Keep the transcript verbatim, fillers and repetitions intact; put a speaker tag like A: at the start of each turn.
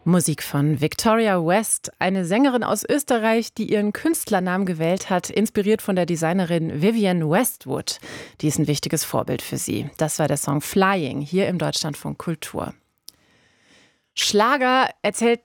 A: Musik von Victoria West, eine Sängerin aus Österreich, die ihren Künstlernamen gewählt hat, inspiriert von der Designerin Vivienne Westwood. Die ist ein wichtiges Vorbild für sie. Das war der Song Flying hier im Deutschlandfunk Kultur. Schlager erzählt